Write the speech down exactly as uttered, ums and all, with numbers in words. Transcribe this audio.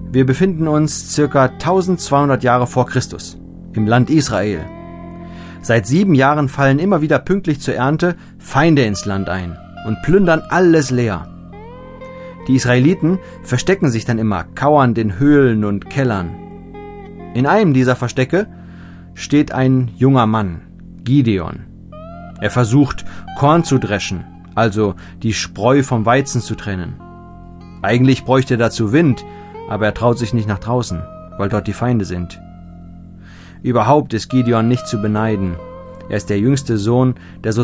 Wir befinden uns circa eintausendzweihundert Jahre vor Christus im Land Israel. Seit sieben Jahren fallen immer wieder pünktlich zur Ernte Feinde ins Land ein und plündern alles leer. Die Israeliten verstecken sich dann immer kauernd in Höhlen und Kellern. In einem dieser Verstecke steht ein junger Mann, Gideon. Er versucht, Korn zu dreschen, also die Spreu vom Weizen zu trennen. Eigentlich bräuchte er dazu Wind, aber er traut sich nicht nach draußen, weil dort die Feinde sind. Überhaupt ist Gideon nicht zu beneiden. Er ist der jüngste Sohn der so